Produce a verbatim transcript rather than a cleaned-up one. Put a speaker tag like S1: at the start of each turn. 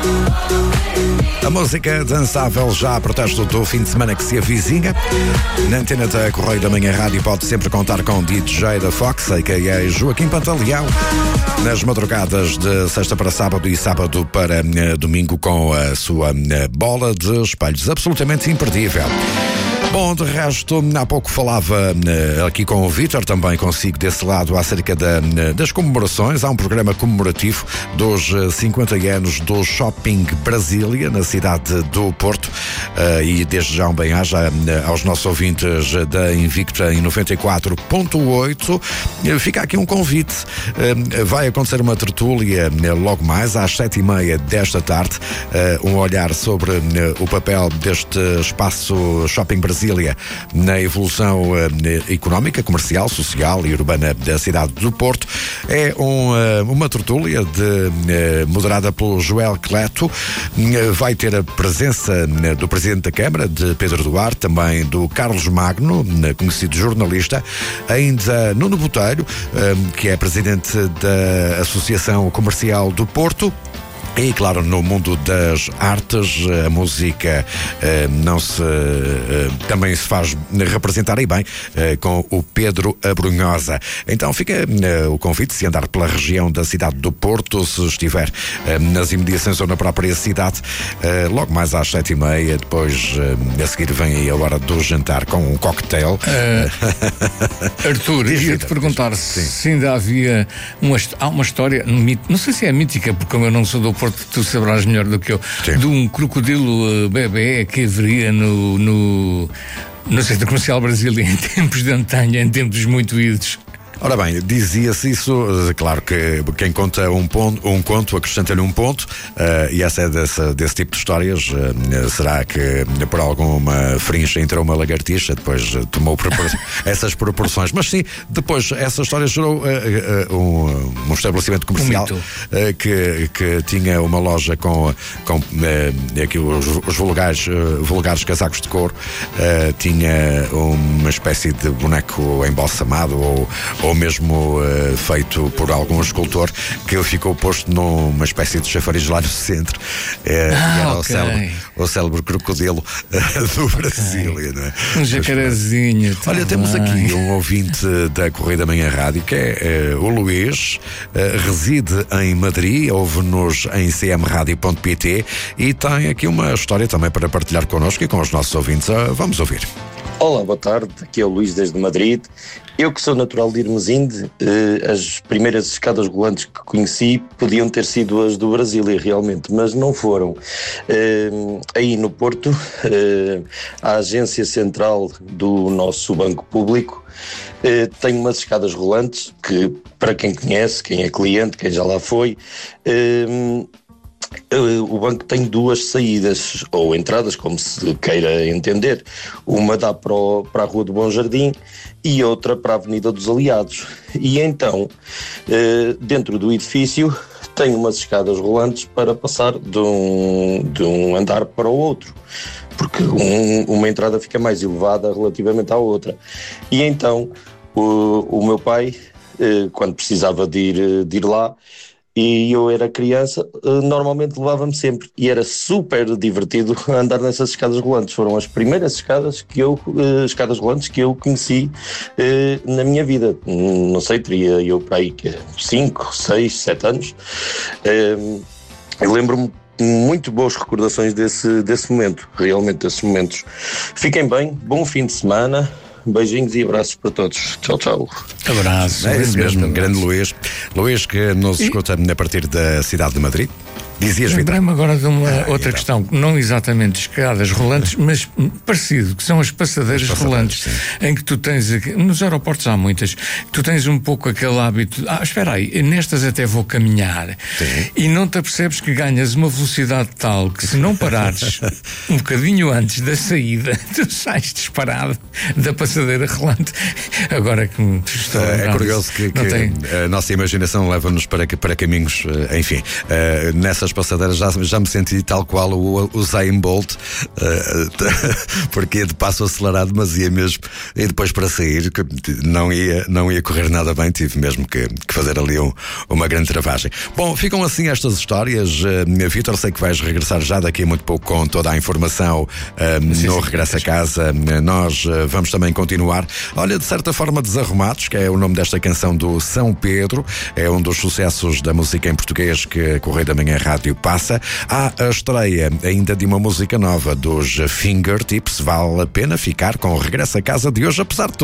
S1: A música dançável já a protesto do fim de semana que se avizinha. Na antena da Correio da Manhã Rádio pode sempre contar com o D J da Fox, a k a. Joaquim Pantaleão. Nas madrugadas de sexta para sábado e sábado para uh, domingo com a sua uh, bola de espelhos absolutamente imperdível. Bom, de resto, há pouco falava uh, aqui com o Vítor, também consigo desse lado, acerca da, uh, das comemorações. Há um programa comemorativo dos uh, cinquenta anos do Shopping Brasília, na cidade do Porto. Uh, e desde já um bem-aja uh, aos nossos ouvintes da Invicta em noventa e quatro ponto oito. Uh, fica aqui um convite. Uh, vai acontecer uma tertúlia uh, logo mais às sete e meia desta tarde. Uh, um olhar sobre uh, o papel deste espaço Shopping Brasília na evolução uh, económica, comercial, social e urbana da cidade do Porto. É um, uh, uma tertúlia de, uh, moderada pelo Joel Cleto. Uh, vai ter a presença uh, do Presidente da Câmara, de Pedro Duarte, também do Carlos Magno, uh, conhecido jornalista, ainda Nuno Botelho, uh, que é Presidente da Associação Comercial do Porto. E, claro, no mundo das artes, a música eh, não se, eh, também se faz representar aí bem eh, com o Pedro Abrunhosa. Então fica eh, o convite, se andar pela região da cidade do Porto, se estiver eh, nas imediações ou na própria cidade, eh, logo mais às sete e meia, depois eh, a seguir vem aí a hora do jantar com um cocktail.
S2: Uh, Arthur, ia-te perguntar se, se ainda havia uma, há uma história, não sei se é mítica, porque como eu não sou do Porto, tu sabrás melhor do que eu, Sim. de um crocodilo uh, bebê que haveria no, no, no Centro Comercial Brasília em tempos de antanho, em tempos muito idos.
S1: Ora bem, dizia-se isso, claro que quem conta um, ponto, um conto acrescenta-lhe um ponto, uh, e essa é desse, desse tipo de histórias. Uh, será que por alguma frincha entrou uma lagartixa, depois uh, tomou propor- essas proporções? Mas sim, depois essa história gerou uh, uh, um, um estabelecimento comercial um uh, que, que tinha uma loja com, com uh, aqui os, os vulgares, uh, vulgares casacos de couro, uh, tinha uma espécie de boneco embalsamado ou ou mesmo uh, feito por algum escultor, que ficou posto numa espécie de chafariz lá no centro. Uh,
S2: ah,
S1: era
S2: okay.
S1: o, célebre, o célebre crocodilo uh, do Brasil. Okay. Não é?
S2: Um jacarezinho.
S1: Olha,
S2: bem.
S1: Temos aqui um ouvinte da Correio da Manhã Rádio, que é uh, o Luís, uh, reside em Madrid, ouve-nos em c m radio ponto p t e tem aqui uma história também para partilhar connosco e com os nossos ouvintes. Uh, vamos ouvir.
S3: Olá, boa tarde, aqui é o Luís desde Madrid. Eu que sou natural de Irmesinde, eh, as primeiras escadas rolantes que conheci podiam ter sido as do Brasília realmente, mas não foram. Eh, aí no Porto, eh, a agência central do nosso banco público eh, tem umas escadas rolantes que, para quem conhece, quem é cliente, quem já lá foi, eh, o banco tem duas saídas, ou entradas, como se queira entender. Uma dá para, o, para a Rua do Bom Jardim e outra para a Avenida dos Aliados. E então, dentro do edifício, tem umas escadas rolantes para passar de um, de um andar para o outro, porque um, uma entrada fica mais elevada relativamente à outra. E então, o, o meu pai, quando precisava de ir, de ir lá, e eu era criança, normalmente levava-me sempre, e era super divertido andar nessas escadas rolantes. Foram as primeiras escadas que eu, escadas rolantes que eu conheci na minha vida. Não sei, teria eu para aí cinco, seis, sete anos. Eu lembro-me muito boas recordações desse, desse momento, realmente desses momentos. Fiquem bem, bom fim de semana. Beijinhos e abraços para todos. Tchau, tchau.
S2: Abraço.
S1: É isso mesmo, grande Luís. Luís, que nos escuta a partir da cidade de Madrid. Dizias, Vitor?
S2: Lembrei-me agora de uma ah, outra
S1: então.
S2: questão, não exatamente escadas rolantes, mas parecido, que são as passadeiras, as passadeiras rolantes, sim. Em que tu tens, nos aeroportos há muitas, tu tens um pouco aquele hábito, ah, espera aí, nestas até vou caminhar, sim. E não te apercebes que ganhas uma velocidade tal que se não parares um bocadinho antes da saída, tu sais disparado da passadeira. passadeira relante. Agora que me estou a
S1: É curioso que, que a nossa imaginação leva-nos para, para caminhos, enfim, nessas passadeiras já, já me senti tal qual o, o Usain Bolt, porque ia de passo acelerado, mas ia mesmo, e depois para sair não ia, não ia correr nada bem, tive mesmo que, que fazer ali um, uma grande travagem. Bom, ficam assim estas histórias. Uh, Vítor, sei que vais regressar já daqui a muito pouco com toda a informação uh, sim, no sim, Regresso a Casa. Uh, nós uh, vamos também continuar, olha, de certa forma Desarrumados, que é o nome desta canção do São Pedro, é um dos sucessos da música em português que a Correio da Manhã Rádio passa. Há a estreia ainda de uma música nova dos Fingertips. Vale a pena ficar com o Regresso a Casa de hoje, apesar de tudo.